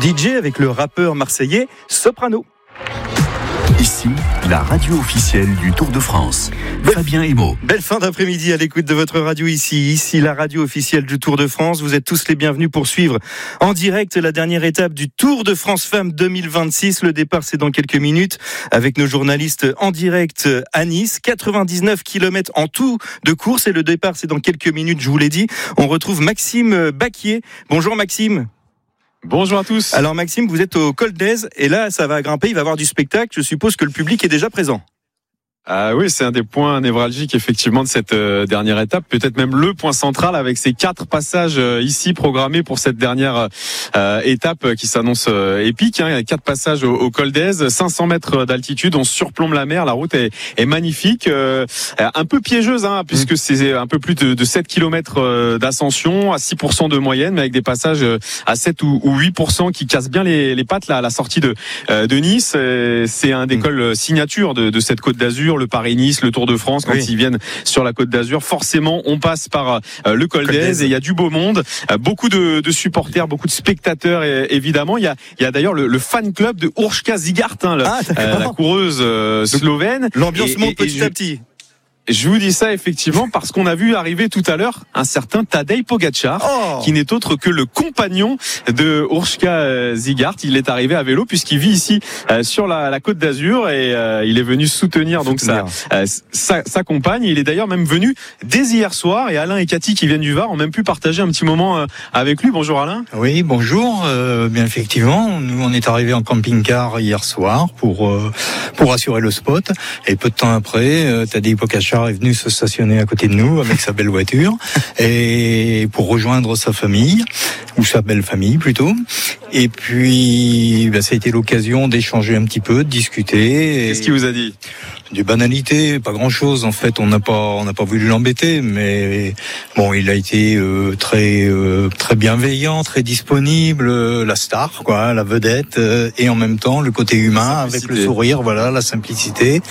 DJ avec le rappeur marseillais Soprano. Ici, la radio officielle du Tour de France. Fabien Emo. Belle fin d'après-midi à l'écoute de votre radio ici. Ici, la radio officielle du Tour de France. Vous êtes tous les bienvenus pour suivre en direct la dernière étape du Tour de France Femmes 2026. Le départ, c'est dans quelques minutes avec nos journalistes en direct à Nice. 99 km en tout de course et le départ, c'est dans quelques minutes, je vous l'ai dit. On retrouve Maxime Baquier. Bonjour Maxime. Bonjour à tous. Alors Maxime, vous êtes au Col d'Èze et là ça va grimper, il va y avoir du spectacle. Je suppose que le public est déjà présent. Ah oui, c'est un des points névralgiques effectivement de cette dernière étape, peut-être même le point central avec ces 4 passages ici programmés pour cette dernière étape qui s'annonce épique. Il y a 4 passages au Col d'Èze, 500 mètres d'altitude, on surplombe la mer, la route est magnifique, un peu piégeuse puisque c'est un peu plus de 7 km d'ascension à 6% de moyenne, mais avec des passages à 7 ou 8% qui cassent bien les pattes là, à la sortie de Nice. C'est un des cols signature de cette Côte d'Azur. Le Paris-Nice, le Tour de France, quand ils viennent sur la Côte d'Azur, forcément, on passe par le Col d'Èze et il y a du beau monde, beaucoup de supporters, beaucoup de spectateurs, évidemment. Il y a d'ailleurs le fan club de Urška Zigart, la coureuse slovène. L'ambiance monte petit à petit. Je vous dis ça effectivement parce qu'on a vu arriver tout à l'heure un certain Tadej Pogačar, qui n'est autre que le compagnon de Urška Zigart. Il est arrivé à vélo puisqu'il vit ici sur la Côte d'Azur et il est venu soutenir donc sa compagne. Il est d'ailleurs même venu dès hier soir et Alain et Cathy qui viennent du Var ont même pu partager un petit moment avec lui. Bonjour Alain. Oui, bonjour. Bien effectivement, nous on est arrivé en camping-car hier soir pour assurer le spot et peu de temps après, Tadej Pogačar est venu se stationner à côté de nous avec sa belle voiture et pour rejoindre sa famille ou sa belle famille plutôt. Et puis ça a été l'occasion d'échanger un petit peu, de discuter. Qu'est-ce qu'il vous a dit ? Des banalités, pas grand-chose en fait. On n'a pas voulu l'embêter, mais bon, il a été très bienveillant, très disponible, la star, quoi, la vedette, et en même temps le côté humain avec le sourire, voilà, la simplicité.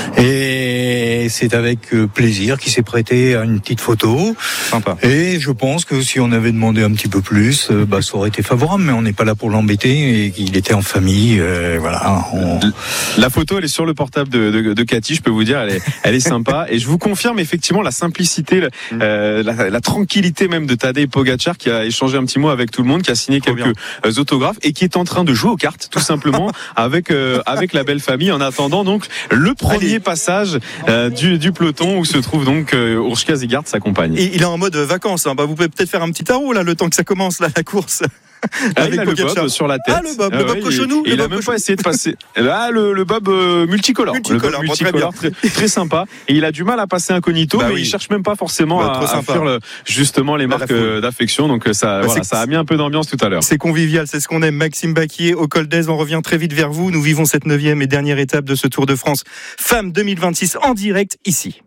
Et c'est avec plaisir qu'il s'est prêté à une petite photo. Sympa. Et je pense que si on avait demandé un petit peu plus, ça aurait été favorable, mais on n'est pas là pour l'embêter. Et il était en famille, voilà. La photo, elle est sur le portable de Cathy, je peux vous dire, elle est sympa. Et je vous confirme effectivement la simplicité, la tranquillité même de Tadej Pogačar qui a échangé un petit mot avec tout le monde, qui a signé quelques autographes et qui est en train de jouer aux cartes, tout simplement, avec la belle famille. En attendant donc le premier passage du peloton où se trouve donc Urška Zigart, sa compagne. Et il est en mode vacances. Vous pouvez peut-être faire un petit tarot là, le temps que ça commence là, la course. Il a le bob sur la tête. Le bob cochonou. Il a même pas essayé de passer. Là, le bob multicolore. Le bob multicolore, très sympa. Et il a du mal à passer incognito, mais il cherche même pas forcément à fuir justement les marques d'affection. Donc ça a mis un peu d'ambiance tout à l'heure. C'est convivial, c'est ce qu'on aime. Maxime Baquier au Col d'Èze. On revient très vite vers vous. Nous vivons cette 9e et dernière étape de ce Tour de France Femmes 2026 en direct ici.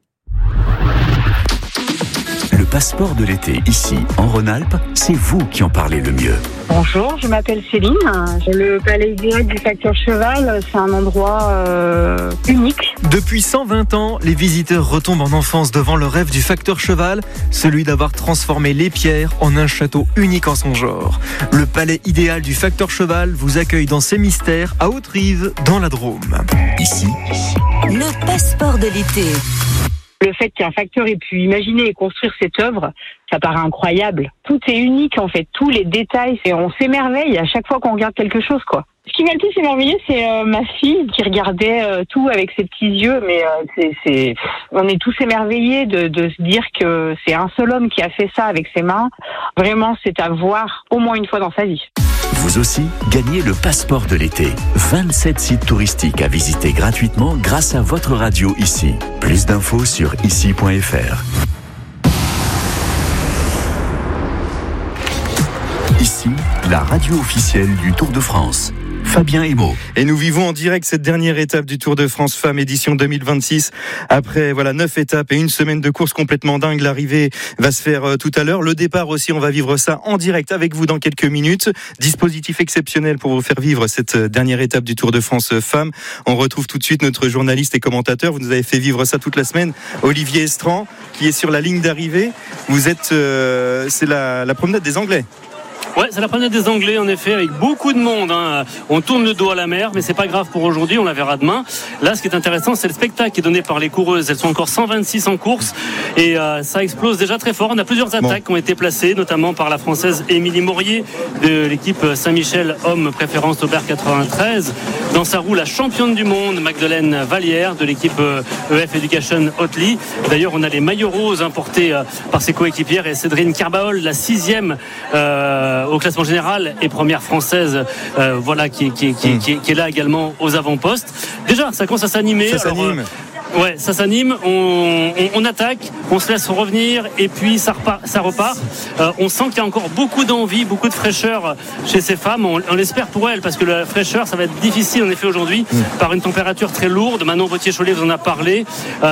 Le passeport de l'été, ici, en Rhône-Alpes, c'est vous qui en parlez le mieux. Bonjour, je m'appelle Céline. Le palais idéal du Facteur Cheval, c'est un endroit unique. Depuis 120 ans, les visiteurs retombent en enfance devant le rêve du Facteur Cheval, celui d'avoir transformé les pierres en un château unique en son genre. Le palais idéal du Facteur Cheval vous accueille dans ses mystères à Haute-Rive, dans la Drôme. Ici, le passeport de l'été. Le fait qu'un facteur ait pu imaginer et construire cette œuvre, ça paraît incroyable. Tout est unique en fait, tous les détails, et on s'émerveille à chaque fois qu'on regarde quelque chose, quoi. Ce qui m'a le plus émerveillé, c'est ma fille qui regardait tout avec ses petits yeux, mais on est tous émerveillés de se dire que c'est un seul homme qui a fait ça avec ses mains. Vraiment, c'est à voir au moins une fois dans sa vie. Vous aussi, gagnez le passeport de l'été. 27 sites touristiques à visiter gratuitement grâce à votre radio ici. Plus d'infos sur ici.fr. Ici, la radio officielle du Tour de France. Fabien Emo. Et nous vivons en direct cette dernière étape du Tour de France Femmes édition 2026. Après 9 étapes et une semaine de course complètement dingue, l'arrivée va se faire tout à l'heure. Le départ aussi, on va vivre ça en direct avec vous dans quelques minutes. Dispositif exceptionnel pour vous faire vivre cette dernière étape du Tour de France Femmes. On retrouve tout de suite notre journaliste et commentateur. Vous nous avez fait vivre ça toute la semaine. Olivier Estran qui est sur la ligne d'arrivée. Vous êtes, c'est la promenade des Anglais. Ouais, c'est la promenade des Anglais, en effet, avec beaucoup de monde. On tourne le dos à la mer, mais c'est pas grave pour aujourd'hui, on la verra demain. Là, ce qui est intéressant, c'est le spectacle qui est donné par les coureuses. Elles sont encore 126 en course et ça explose déjà très fort. On a plusieurs attaques qui ont été placées, notamment par la Française Émilie Maurier de l'équipe Saint-Michel Homme Préférence Aubert 93. Dans sa roue, la championne du monde, Magdeleine Vallière de l'équipe EF Education Hotely. D'ailleurs, on a les maillots roses portés par ses coéquipières et Cédrine Carbaol, la 6e au classement général et première française, qui est là également aux avant-postes. Déjà, ça commence à s'animer. Ouais, ça s'anime, on attaque, on se laisse revenir et puis ça repart. On sent qu'il y a encore beaucoup d'envie, beaucoup de fraîcheur chez ces femmes. On l'espère pour elles parce que la fraîcheur, ça va être difficile en effet aujourd'hui par une température très lourde. Manon Vauthier-Cholet vous en a parlé.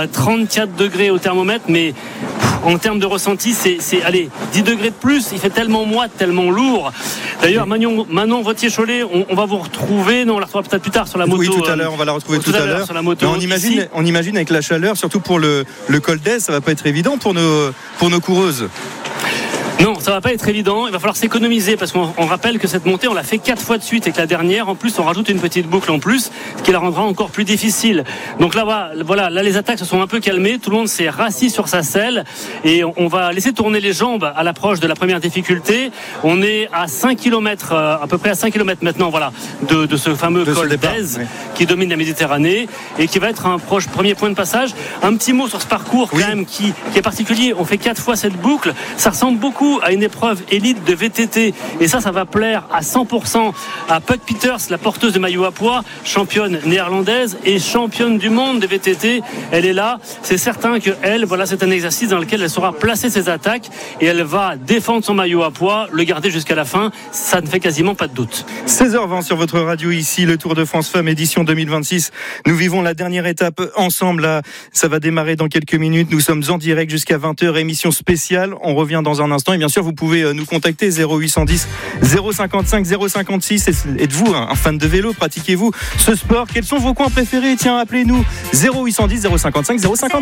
34 degrés au thermomètre, mais en termes de ressenti, c'est 10 degrés de plus. Il fait tellement moite, tellement lourd. D'ailleurs, Manon Vauthier-Cholet, on va vous retrouver. Non, on la retrouvera peut-être plus tard sur la moto. Oui, tout à l'heure, on va la retrouver tout à l'heure sur la moto. On imagine avec la chaleur, surtout pour le col d'Aise, ça va pas être évident pour nos coureuses. Non, ça va pas être évident. Il va falloir s'économiser parce qu'on rappelle que cette montée, on l'a fait 4 fois de suite et que la dernière, en plus, on rajoute une petite boucle en plus, ce qui la rendra encore plus difficile. Donc là, voilà, là, les attaques se sont un peu calmées. Tout le monde s'est rassis sur sa selle et on va laisser tourner les jambes à l'approche de la première difficulté. On est à 5 km, à peu près à 5 km maintenant, voilà, de ce fameux col d'Aise qui domine la Méditerranée et qui va être un premier point de passage. Un petit mot sur ce parcours quand même qui est particulier. On fait 4 fois cette boucle. Ça ressemble beaucoup à une épreuve élite de VTT et ça va plaire à 100% à Puk Peters, la porteuse de maillot à pois, championne néerlandaise et championne du monde de VTT. Elle est là, c'est certain que elle, voilà, c'est un exercice dans lequel elle saura placer ses attaques et elle va défendre son maillot à pois, le garder jusqu'à la fin, ça ne fait quasiment pas de doute. 16h20 sur votre radio ici, le Tour de France Femmes édition 2026. Nous vivons la dernière étape ensemble là, ça va démarrer dans quelques minutes. Nous sommes en direct jusqu'à 20h, émission spéciale. On revient dans un instant. Et bien sûr, vous pouvez nous contacter 0810 055 056. Êtes-vous un fan de vélo? Pratiquez-vous ce sport? Quels sont vos coins préférés? Tiens, appelez-nous 0810 055 056.